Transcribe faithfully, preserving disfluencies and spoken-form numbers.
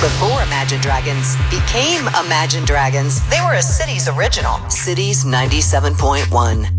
Before Imagine Dragons became Imagine Dragons, they were a Cities original. Cities ninety-seven point one.